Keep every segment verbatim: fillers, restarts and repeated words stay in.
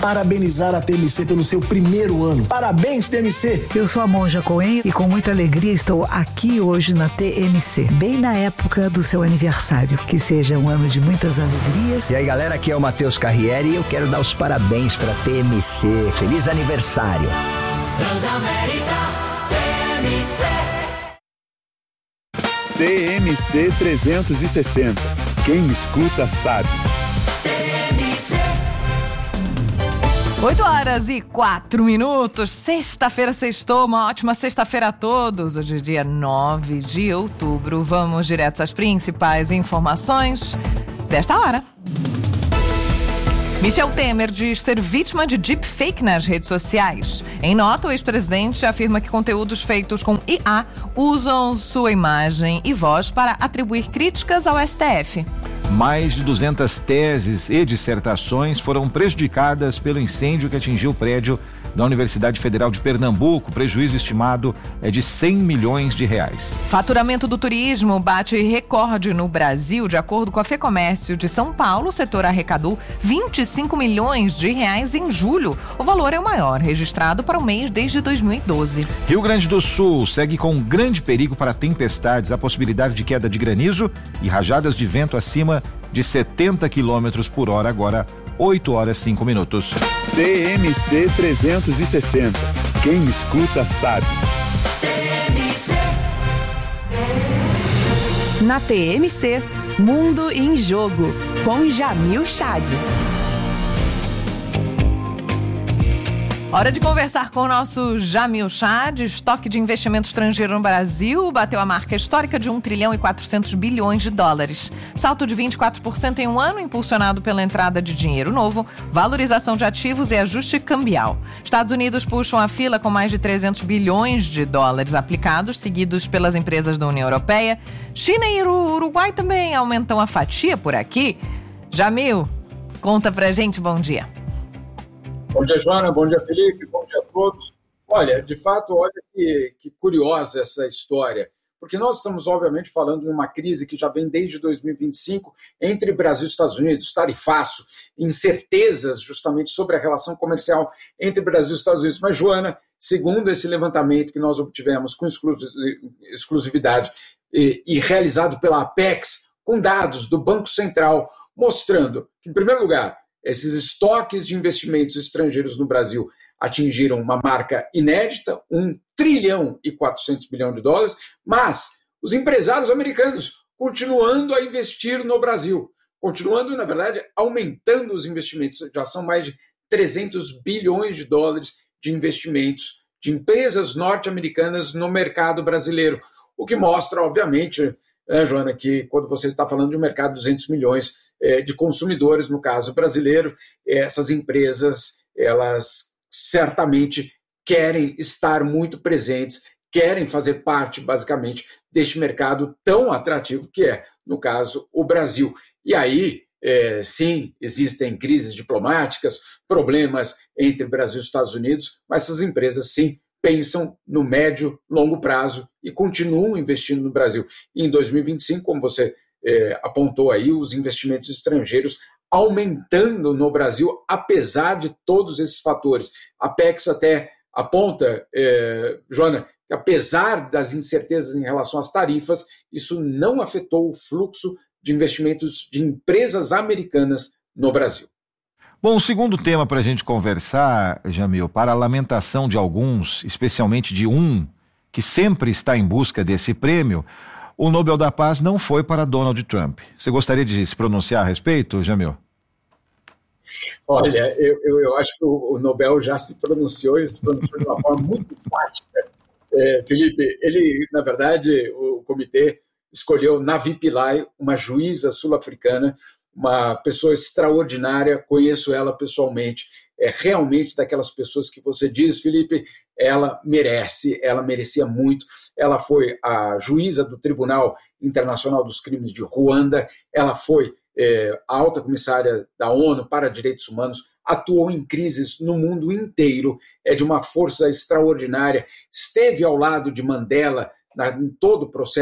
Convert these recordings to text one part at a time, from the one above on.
parabenizar a T M C pelo seu primeiro ano. Parabéns, T M C! Eu sou a Monja Cohen e com muita alegria estou aqui hoje na T M C, bem na época do seu aniversário. Que seja um ano de muitas alegrias. E aí, galera, aqui é o Matheus Carriere e eu quero dar os parabéns para a T M C. Feliz aniversário! Transamérica T M C. T M C trezentos e sessenta. Quem escuta sabe. oito horas e quatro minutos, sexta-feira sextou, uma ótima sexta-feira a todos. Hoje é dia nove de outubro, vamos direto às principais informações desta hora. Michel Temer diz ser vítima de deepfake nas redes sociais. Em nota, o ex-presidente afirma que conteúdos feitos com I A usam sua imagem e voz para atribuir críticas ao S T F. Mais de duzentas teses e dissertações foram prejudicadas pelo incêndio que atingiu o prédio da Universidade Federal de Pernambuco. O prejuízo estimado é de cem milhões de reais. Faturamento do turismo bate recorde no Brasil. De acordo com a FEComércio de São Paulo, o setor arrecadou vinte e cinco milhões de reais em julho. O valor é o maior registrado para o mês desde dois mil e doze. Rio Grande do Sul segue com grande perigo para tempestades. A possibilidade de queda de granizo e rajadas de vento acima de setenta quilômetros por hora, agora oito horas e cinco minutos. T M C trezentos e sessenta. Quem escuta sabe. Na T M C, Mundo em Jogo, com Jamil Chad. Hora de conversar com o nosso Jamil Chad. Estoque de investimento estrangeiro no Brasil bateu a marca histórica de um trilhão e quatrocentos bilhões de dólares. Salto de vinte e quatro por cento em um ano, impulsionado pela entrada de dinheiro novo, valorização de ativos e ajuste cambial. Estados Unidos puxam a fila com mais de trezentos bilhões de dólares aplicados, seguidos pelas empresas da União Europeia. China e Uruguai também aumentam a fatia por aqui. Jamil, conta pra gente, bom dia. Bom dia, Joana. Bom dia, Felipe. Bom dia a todos. Olha, de fato, olha que, que curiosa essa história, porque nós estamos, obviamente, falando de uma crise que já vem desde dois mil e vinte e cinco entre Brasil e Estados Unidos, tarifaço, incertezas justamente sobre a relação comercial entre Brasil e Estados Unidos. Mas, Joana, segundo esse levantamento que nós obtivemos com exclusividade e, e realizado pela Apex, com dados do Banco Central, mostrando que, em primeiro lugar, esses estoques de investimentos estrangeiros no Brasil atingiram uma marca inédita, um trilhão e quatrocentos bilhões de dólares, mas os empresários americanos continuando a investir no Brasil, continuando, na verdade, aumentando os investimentos. Já são mais de trezentos bilhões de dólares de investimentos de empresas norte-americanas no mercado brasileiro, o que mostra, obviamente, né, Joana, que quando você está falando de um mercado de duzentos milhões de consumidores, no caso brasileiro, essas empresas, elas certamente querem estar muito presentes, querem fazer parte, basicamente, deste mercado tão atrativo que é, no caso, o Brasil. E aí, é, sim, existem crises diplomáticas, problemas entre Brasil e Estados Unidos, mas essas empresas, sim, pensam no médio, longo prazo e continuam investindo no Brasil. E em dois mil e vinte e cinco, como você É, apontou aí, os investimentos estrangeiros aumentando no Brasil, apesar de todos esses fatores. A Apex até aponta, é, Joana, que apesar das incertezas em relação às tarifas, isso não afetou o fluxo de investimentos de empresas americanas no Brasil. Bom, o segundo tema para a gente conversar, Jamil, para a lamentação de alguns, especialmente de um, que sempre está em busca desse prêmio, o Nobel da Paz não foi para Donald Trump. Você gostaria de se pronunciar a respeito, Jamil? Olha, eu, eu, eu acho que o Nobel já se pronunciou, e se pronunciou de uma forma muito enfática. É, Felipe, ele, na verdade, o comitê escolheu Navi Pillay, uma juíza sul-africana, uma pessoa extraordinária, conheço ela pessoalmente, é realmente daquelas pessoas que você diz, Felipe, ela merece, ela merecia muito. Ela foi a juíza do Tribunal Internacional dos Crimes de Ruanda, ela foi é, a alta comissária da ONU para Direitos Humanos, atuou em crises no mundo inteiro, é de uma força extraordinária, esteve ao lado de Mandela na, em todo o processo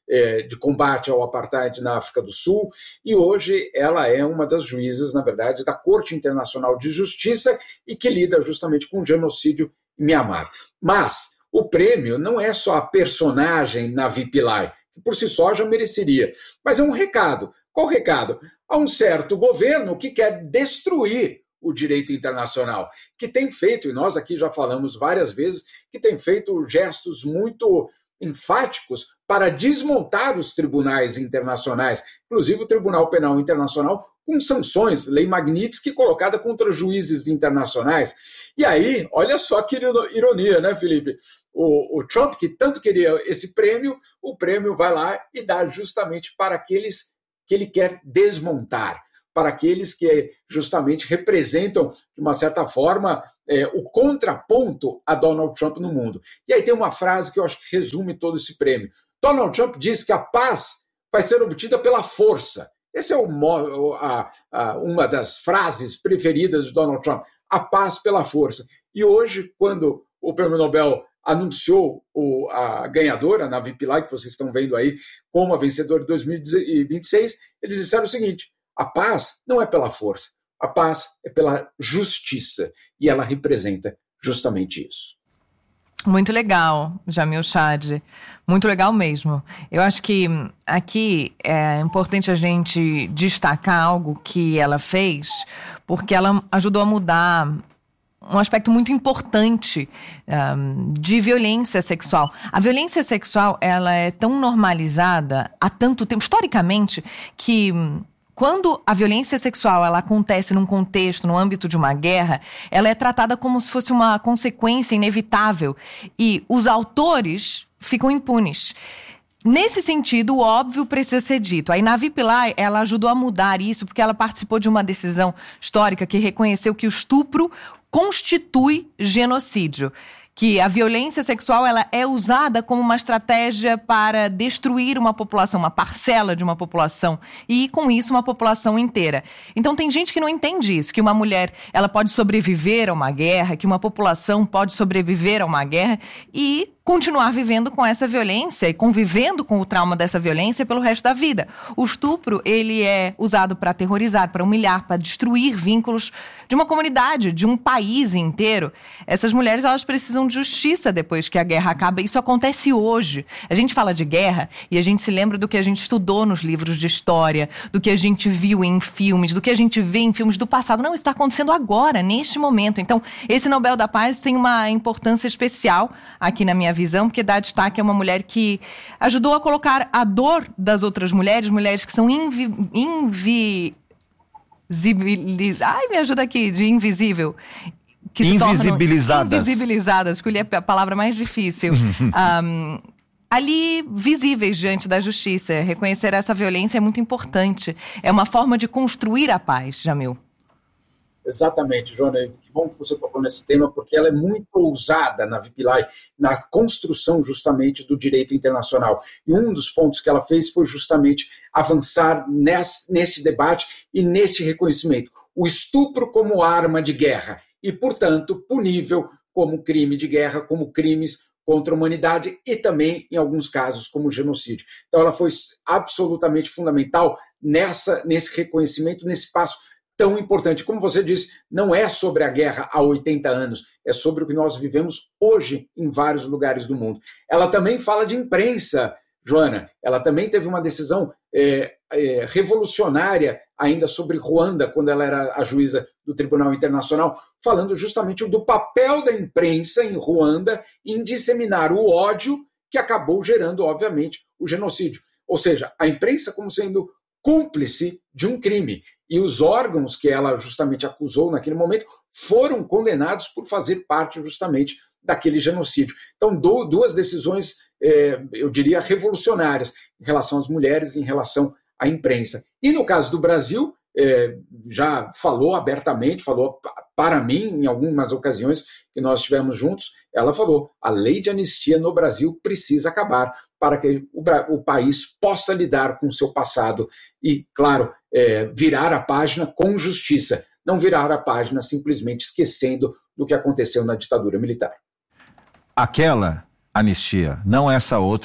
é, de combate ao apartheid na África do Sul, e hoje ela é uma das juízes, na verdade, da Corte Internacional de Justiça e que lida justamente com o genocídio em Mianmar. Mas o prêmio não é só a personagem Navi Pillay, que por si só já mereceria, mas é um recado. Qual o recado? Há um certo governo que quer destruir o direito internacional, que tem feito, e nós aqui já falamos várias vezes, que tem feito gestos muito enfáticos para desmontar os tribunais internacionais, inclusive o Tribunal Penal Internacional, com sanções, lei Magnitsky colocada contra juízes internacionais. E aí, olha só que ironia, né, Felipe? O, o Trump, que tanto queria esse prêmio, o prêmio vai lá e dá justamente para aqueles que ele quer desmontar, para aqueles que justamente representam, de uma certa forma, é, o contraponto a Donald Trump no mundo. E aí tem uma frase que eu acho que resume todo esse prêmio. Donald Trump diz que a paz vai ser obtida pela força. Essa é o, a, a, uma das frases preferidas de Donald Trump, a paz pela força. E hoje, quando o Prêmio Nobel anunciou o, a ganhadora, Navi Pillay, que vocês estão vendo aí, como a vencedora de dois mil e vinte e seis, eles disseram o seguinte: a paz não é pela força, a paz é pela justiça, e ela representa justamente isso. Muito legal, Jamil Chad, muito legal mesmo. Eu acho que aqui é importante a gente destacar algo que ela fez, porque ela ajudou a mudar um aspecto muito importante um, de violência sexual. A violência sexual, ela é tão normalizada há tanto tempo, historicamente, que quando a violência sexual ela acontece num contexto, no âmbito de uma guerra, ela é tratada como se fosse uma consequência inevitável e os autores ficam impunes. Nesse sentido, o óbvio precisa ser dito. A Navi Pillay, ela ajudou a mudar isso porque ela participou de uma decisão histórica que reconheceu que o estupro constitui genocídio, que a violência sexual ela é usada como uma estratégia para destruir uma população, uma parcela de uma população e, com isso, uma população inteira. Então, tem gente que não entende isso, que uma mulher ela pode sobreviver a uma guerra, que uma população pode sobreviver a uma guerra e continuar vivendo com essa violência e convivendo com o trauma dessa violência pelo resto da vida. O estupro, ele é usado para aterrorizar, para humilhar, para destruir vínculos de uma comunidade, de um país inteiro. Essas mulheres, elas precisam de justiça depois que a guerra acaba. Isso acontece hoje. A gente fala de guerra e a gente se lembra do que a gente estudou nos livros de história, do que a gente viu em filmes, do que a gente vê em filmes do passado. Não, isso está acontecendo agora, neste momento. Então, esse Nobel da Paz tem uma importância especial aqui na minha visão, porque dá destaque a uma mulher que ajudou a colocar a dor das outras mulheres, mulheres que são invi... invi... Ai, me ajuda aqui, de invisível. Que invisibilizadas. Se invisibilizadas, escolhi a palavra mais difícil. um, ali, visíveis diante da justiça. Reconhecer essa violência é muito importante. É uma forma de construir a paz, Jamil. Exatamente, Joana, que bom que você tocou nesse tema, porque ela é muito ousada, Navi Pillay, na construção justamente do direito internacional. E um dos pontos que ela fez foi justamente avançar nesse, neste debate e neste reconhecimento. O estupro como arma de guerra e, portanto, punível como crime de guerra, como crimes contra a humanidade e também, em alguns casos, como genocídio. Então, ela foi absolutamente fundamental nessa, nesse reconhecimento, nesse passo tão importante. Como você disse, não é sobre a guerra há oitenta anos, é sobre o que nós vivemos hoje em vários lugares do mundo. Ela também fala de imprensa, Joana. Ela também teve uma decisão é, é, revolucionária ainda sobre Ruanda, quando ela era a juíza do Tribunal Internacional, falando justamente do papel da imprensa em Ruanda em disseminar o ódio que acabou gerando, obviamente, o genocídio. Ou seja, a imprensa como sendo cúmplice de um crime. E os órgãos que ela justamente acusou naquele momento foram condenados por fazer parte justamente daquele genocídio. Então, do, duas decisões, é, eu diria, revolucionárias em relação às mulheres, em relação à imprensa. E no caso do Brasil, é, já falou abertamente, falou para mim, em algumas ocasiões que nós estivemos juntos, ela falou, a lei de anistia no Brasil precisa acabar para que o, o país possa lidar com o seu passado e, claro, é, virar a página com justiça, não virar a página simplesmente esquecendo do que aconteceu na ditadura militar. Aquela anistia, não essa outra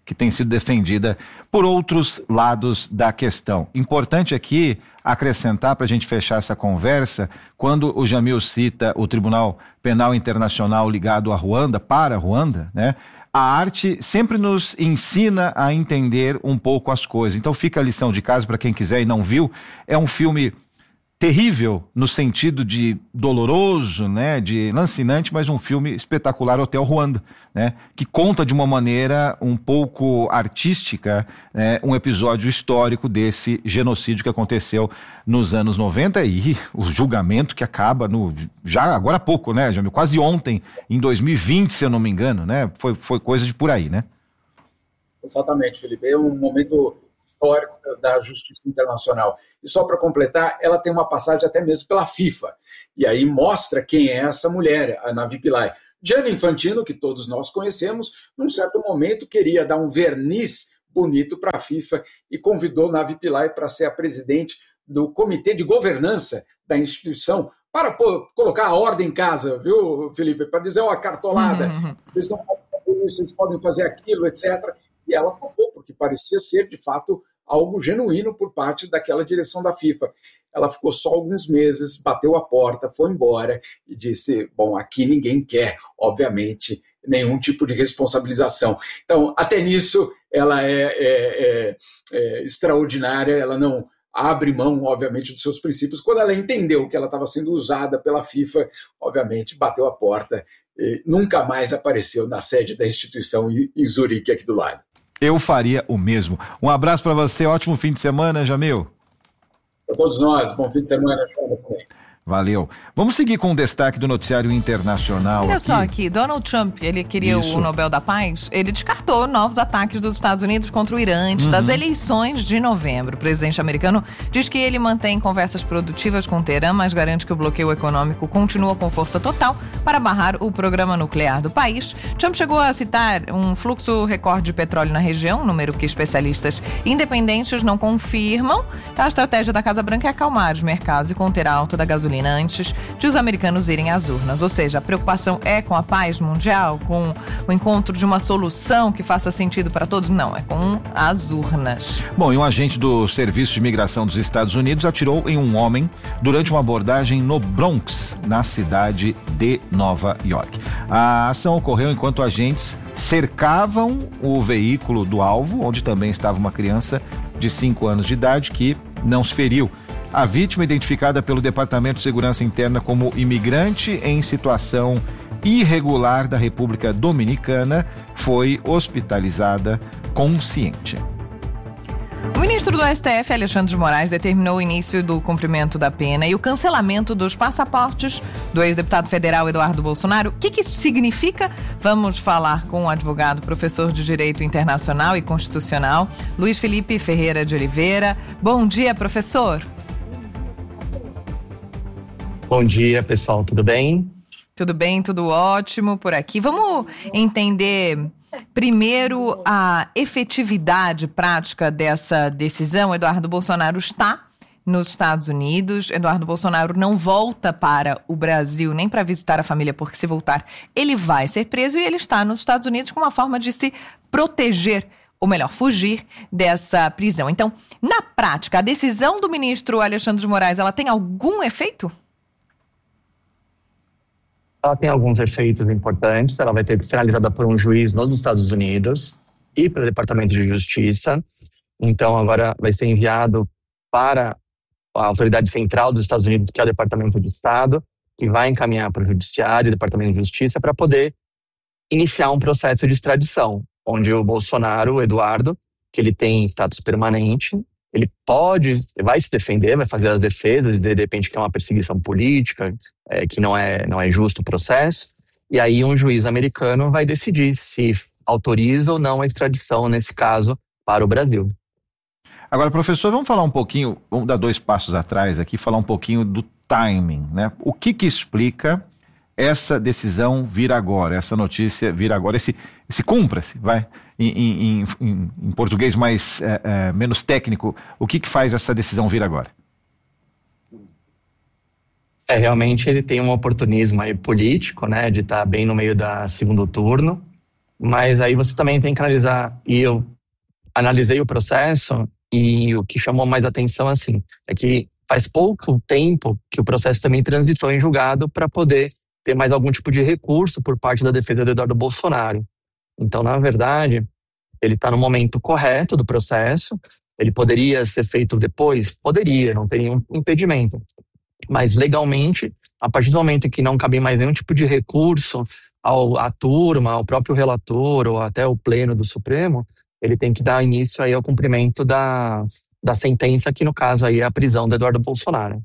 que tem sido defendida por outros lados da questão. Importante aqui acrescentar, para a gente fechar essa conversa, quando o Jamil cita o Tribunal Penal Internacional ligado a Ruanda, para Ruanda, né? A arte sempre nos ensina a entender um pouco as coisas. Então fica a lição de casa para quem quiser e não viu. É um filme terrível no sentido de doloroso, né, de lancinante, mas um filme espetacular, Hotel Ruanda, né, que conta de uma maneira um pouco artística, né, um episódio histórico desse genocídio que aconteceu nos anos noventa e o julgamento que acaba no, já agora há pouco, né, Jamil, quase ontem, em dois mil e vinte, se eu não me engano, né, foi, foi coisa de por aí, né? Exatamente, Felipe, é um momento histórico da justiça internacional. E só para completar, ela tem uma passagem até mesmo pela FIFA. E aí mostra quem é essa mulher, a Navi Pillay. Gianni Infantino, que todos nós conhecemos, num certo momento queria dar um verniz bonito para a FIFA e convidou Navi Pillay para ser a presidente do comitê de governança da instituição, para pô, colocar a ordem em casa, viu, Felipe? Para dizer, ó, cartolada, uhum. Eles não podem fazer isso, eles podem fazer aquilo, etcétera. E ela topou, porque parecia ser, de fato, algo genuíno por parte daquela direção da FIFA. Ela ficou só alguns meses, bateu a porta, foi embora e disse, bom, aqui ninguém quer, obviamente, nenhum tipo de responsabilização. Então, até nisso, ela é, é, é, é extraordinária, ela não abre mão, obviamente, dos seus princípios. Quando ela entendeu que ela estava sendo usada pela FIFA, obviamente, bateu a porta e nunca mais apareceu na sede da instituição em Zurique, aqui do lado. Eu faria o mesmo. Um abraço para você, ótimo fim de semana, Jamil. Para todos nós, bom fim de semana, Joana, também. Valeu. Vamos seguir com o destaque do noticiário internacional. Olha aqui. só aqui, Donald Trump, ele queria Isso. o Nobel da Paz, ele descartou novos ataques dos Estados Unidos contra o Irã antes uhum. das eleições de novembro. O presidente americano diz que ele mantém conversas produtivas com Teherã, mas garante que o bloqueio econômico continua com força total para barrar o programa nuclear do país. Trump chegou a citar um fluxo recorde de petróleo na região, número que especialistas independentes não confirmam. A estratégia da Casa Branca é acalmar os mercados e conter a alta da gasolina antes de os americanos irem às urnas. Ou seja, a preocupação é com a paz mundial, com o encontro de uma solução que faça sentido para todos? Não, é com as urnas. Bom, e um agente do Serviço de Imigração dos Estados Unidos atirou em um homem durante uma abordagem no Bronx, na cidade de Nova York. A ação ocorreu enquanto agentes cercavam o veículo do alvo, onde também estava uma criança de cinco anos de idade que não se feriu. A vítima, identificada pelo Departamento de Segurança Interna como imigrante em situação irregular da República Dominicana, foi hospitalizada consciente. O ministro do S T F, Alexandre de Moraes, determinou o início do cumprimento da pena e o cancelamento dos passaportes do ex-deputado federal Eduardo Bolsonaro. O que, que isso significa? Vamos falar com o advogado, professor de Direito Internacional e Constitucional, Luiz Felipe Ferreira de Oliveira. Bom dia, professor. Bom dia, pessoal, tudo bem? Tudo bem, tudo ótimo por aqui. Vamos entender primeiro a efetividade prática dessa decisão. Eduardo Bolsonaro está nos Estados Unidos. Eduardo Bolsonaro não volta para o Brasil nem para visitar a família, porque se voltar ele vai ser preso, e ele está nos Estados Unidos como uma forma de se proteger, ou melhor, fugir dessa prisão. Então, na prática, a decisão do ministro Alexandre de Moraes, ela tem algum efeito? Ela tem alguns efeitos importantes. Ela vai ter que ser analisada por um juiz nos Estados Unidos e pelo Departamento de Justiça. Então, agora vai ser enviado para a autoridade central dos Estados Unidos, que é o Departamento de Estado, que vai encaminhar para o Judiciário e o Departamento de Justiça para poder iniciar um processo de extradição, onde o Bolsonaro, o Eduardo, que ele tem status permanente, ele pode, vai se defender, vai fazer as defesas, dizer de repente que é uma perseguição política, é, que não é, não é justo o processo, e aí um juiz americano vai decidir se autoriza ou não a extradição, nesse caso, para o Brasil. Agora, professor, vamos falar um pouquinho, vamos dar dois passos atrás aqui, falar um pouquinho do timing, né? O que que explica essa decisão vir agora, essa notícia vir agora, esse, esse cumpra-se, vai, em, em, em, em português mais, é, é, menos técnico, o que que faz essa decisão vir agora? É, realmente ele tem um oportunismo aí político, né, de estar bem no meio da segundo turno, Mas aí você também tem que analisar, e eu analisei o processo, e o que chamou mais atenção, assim, é que faz pouco tempo que o processo também transitou em julgado para poder ter mais algum tipo de recurso por parte da defesa do Eduardo Bolsonaro. Então, na verdade, ele está no momento correto do processo. Ele poderia ser feito depois? Poderia, não teria um impedimento. Mas legalmente, a partir do momento em que não cabe mais nenhum tipo de recurso ao, à turma, ao próprio relator ou até o pleno do Supremo, ele tem que dar início aí ao cumprimento da, da sentença, que no caso aí é a prisão do Eduardo Bolsonaro.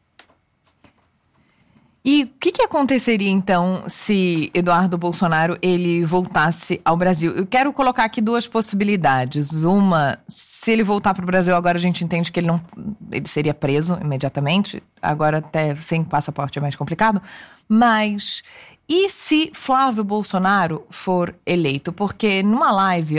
E o que, que aconteceria, então, se Eduardo Bolsonaro ele voltasse ao Brasil? Eu quero colocar aqui duas possibilidades. Uma, se ele voltar para o Brasil, agora a gente entende que ele não ele seria preso imediatamente. Agora, até sem passaporte é mais complicado. Mas, e se Flávio Bolsonaro for eleito? Porque numa live